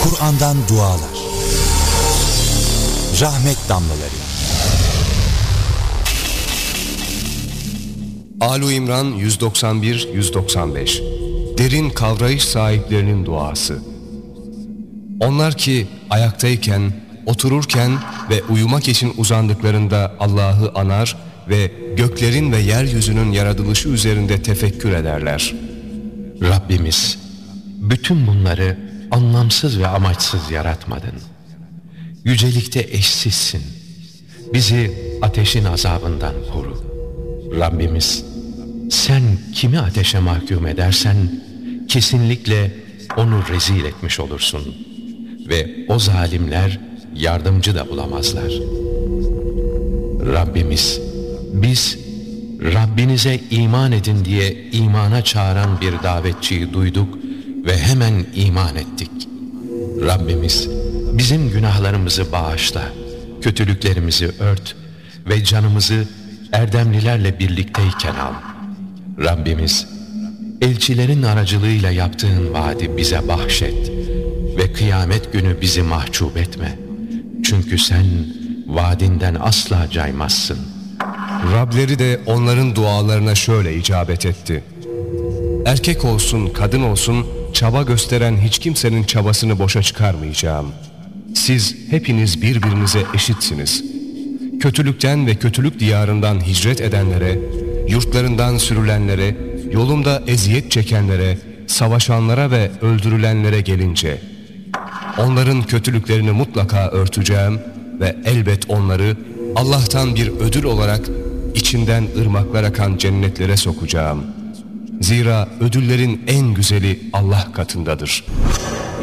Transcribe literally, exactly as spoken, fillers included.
Kur'an'dan dualar, rahmet damlaları. Âl-i İmran yüz doksan bir yüz doksan beş. Derin kavrayış sahiplerinin duası. Onlar ki ayaktayken, otururken ve uyumak için uzandıklarında Allah'ı anar ve göklerin ve yeryüzünün yaratılışı üzerinde tefekkür ederler. Rabbimiz, bütün bunları anlamsız ve amaçsız yaratmadın. Yücelikte eşsizsin. Bizi ateşin azabından koru. Rabbimiz, sen kimi ateşe mahkum edersen kesinlikle onu rezil etmiş olursun ve o zalimler yardımcı da bulamazlar. Rabbimiz, biz Rabbinize iman edin diye imana çağıran bir davetçiyi duyduk ve hemen iman ettik. Rabbimiz, bizim günahlarımızı bağışla, kötülüklerimizi ört ve canımızı erdemlilerle birlikteyken al. Rabbimiz, elçilerin aracılığıyla yaptığın vaadi bize bahşet ve kıyamet günü bizi mahcup etme. Çünkü sen vaadinden asla caymazsın. Rableri de onların dualarına şöyle icabet etti. Erkek olsun, kadın olsun, çaba gösteren hiç kimsenin çabasını boşa çıkarmayacağım. Siz hepiniz birbirinize eşitsiniz. Kötülükten ve kötülük diyarından hicret edenlere, yurtlarından sürülenlere, yolumda eziyet çekenlere, savaşanlara ve öldürülenlere gelince, onların kötülüklerini mutlaka örteceğim ve elbet onları Allah'tan bir ödül olarak içinden ırmaklar akan cennetlere sokacağım. Zira ödüllerin en güzeli Allah katındadır.